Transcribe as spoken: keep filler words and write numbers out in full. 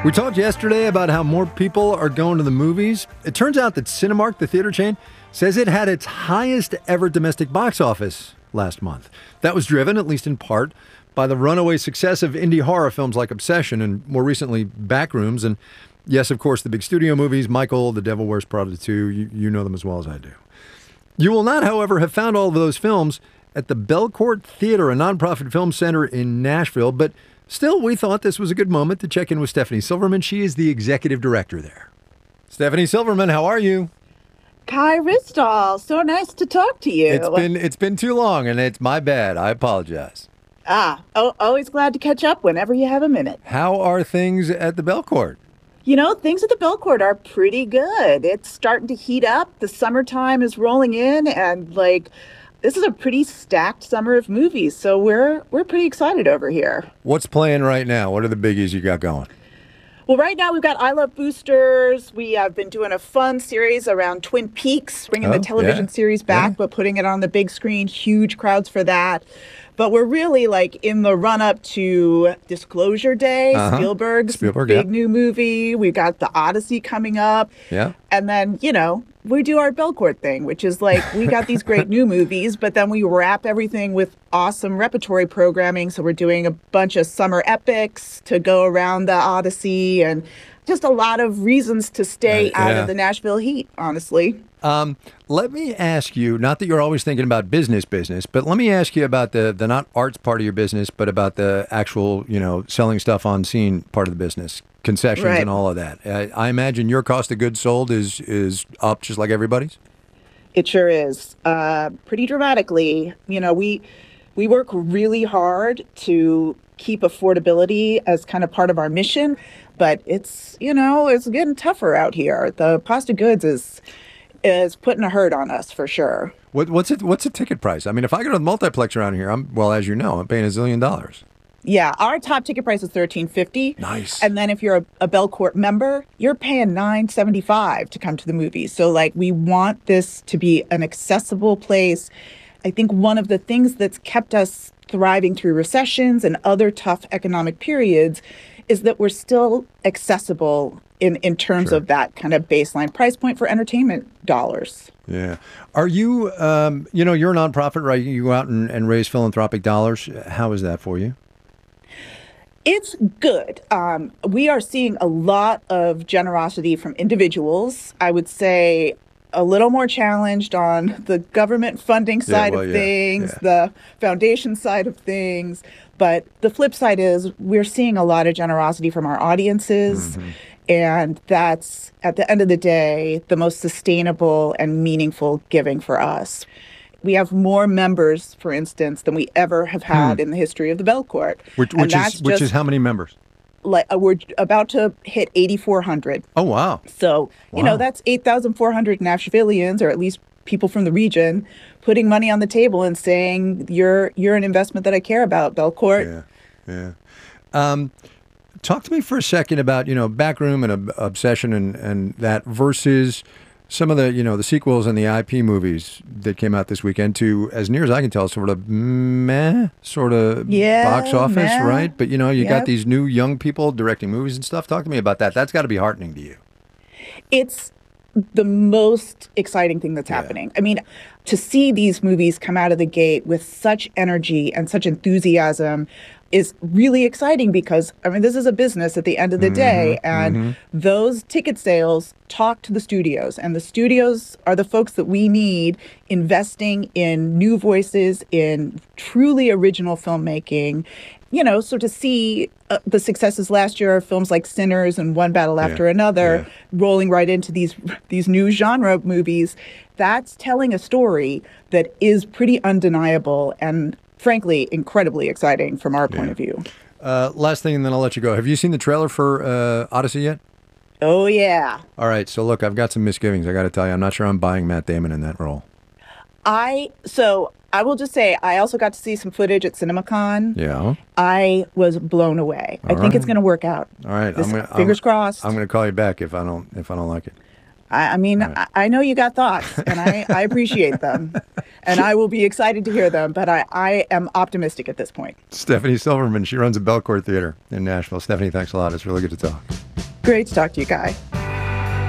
We talked yesterday about how more people are going to the movies. It turns out that Cinemark, the theater chain, says it had its highest ever domestic box office last month. That was driven, at least in part, by the runaway success of indie horror films like Obsession and more recently Backrooms. And yes, of course, the big studio movies, Michael, The Devil Wears Prada two, you, you know them as well as I do. You will not, however, have found all of those films at the Belcourt Theater, a nonprofit film center in Nashville, but still, we thought this was a good moment to check in with Stephanie Silverman. She is the executive director there. Stephanie Silverman, how are you? Kai Ristall, so nice to talk to you. It's been it's been too long, and it's my bad. I apologize. Ah, oh, always glad to catch up whenever you have a minute. How are things at the Belcourt? You know, things at the Belcourt are pretty good. It's starting to heat up. The summertime is rolling in, and like, this is a pretty stacked summer of movies, so we're we're pretty excited over here. What's playing right now? What are the biggies you got going? Well, right now we've got I Love Boosters. We have been doing a fun series around Twin Peaks, bringing oh, the television yeah. series back, yeah. but putting it on the big screen. Huge crowds for that. But we're really like in the run-up to Disclosure Day, uh-huh. Spielberg's Spielberg, big yeah. new movie. We've got The Odyssey coming up. Yeah. And then, you know, we do our Belcourt thing, which is like, we got these great new movies, but then we wrap everything with awesome repertory programming. So we're doing a bunch of summer epics to go around the Odyssey and just a lot of reasons to stay uh, out yeah. of the Nashville heat, honestly. Um, let me ask you, not that you're always thinking about business business, but let me ask you about the, the not arts part of your business, but about the actual, you know, selling stuff on scene part of the business, concessions right. and all of that. I, I imagine your cost of goods sold is, is up just like everybody's? It sure is. Uh, pretty dramatically. You know, we we work really hard to keep affordability as kind of part of our mission, but it's, you know, it's getting tougher out here. The cost of goods is is putting a hurt on us for sure. What, what's it? What's the ticket price? I mean, if I go to the multiplex around here, I'm well, as you know, I'm paying a zillion dollars. Yeah, our top ticket price is thirteen fifty. Nice. And then if you're a, a Belcourt member, you're paying nine seventy-five to come to the movies. So like, we want this to be an accessible place. I think one of the things that's kept us thriving through recessions and other tough economic periods is that we're still accessible in, in terms sure. of that kind of baseline price point for entertainment dollars. Yeah. Are you, um, you know, you're a nonprofit, right? You go out and, and raise philanthropic dollars. How is that for you? It's good. Um, we are seeing a lot of generosity from individuals. I would say a little more challenged on the government funding side yeah, well, of yeah, things, yeah. the foundation side of things. But the flip side is we're seeing a lot of generosity from our audiences. Mm-hmm. And that's, at the end of the day, the most sustainable and meaningful giving for us. We have more members, for instance, than we ever have had hmm. in the history of the Belcourt. Which, which is which is how many members? Like uh, we're about to hit eighty-four hundred. Oh, wow. So, you wow. know, that's eight thousand four hundred Nashvillians, or at least people from the region, putting money on the table and saying, you're you're an investment that I care about, Belcourt. Yeah, yeah. Um, talk to me for a second about, you know, Backroom and Ob- Obsession and, and that versus some of the, you know, the sequels and the I P movies that came out this weekend to, as near as I can tell, sort of meh, sort of yeah, box office, meh. right? But, you know, you yep. got these new young people directing movies and stuff. Talk to me about that. That's got to be heartening to you. It's the most exciting thing that's yeah. happening. I mean, to see these movies come out of the gate with such energy and such enthusiasm is really exciting because, I mean, this is a business at the end of the mm-hmm, day, and mm-hmm. those ticket sales talk to the studios, and the studios are the folks that we need investing in new voices, in truly original filmmaking. You know, so to see uh, the successes last year of films like Sinners and One Battle After yeah, Another yeah. rolling right into these these new genre movies, that's telling a story that is pretty undeniable and frankly, incredibly exciting from our point yeah. of view. Uh, last thing, and then I'll let you go. Have you seen the trailer for uh, Odyssey yet? Oh, yeah. All right. So, look, I've got some misgivings. I got to tell you, I'm not sure I'm buying Matt Damon in that role. I, so I will just say, I also got to see some footage at CinemaCon. Yeah. I was blown away. All I think right. it's going to work out. All right. This, I'm gonna, fingers I'm, crossed. I'm going to call you back if I don't if I don't like it. I, I mean, right. I, I know you got thoughts, and I, I appreciate them. And I will be excited to hear them, but I, I am optimistic at this point. Stephanie Silverman, she runs a Belcourt Theater in Nashville. Stephanie, thanks a lot. It's really good to talk. Great to talk to you, Guy.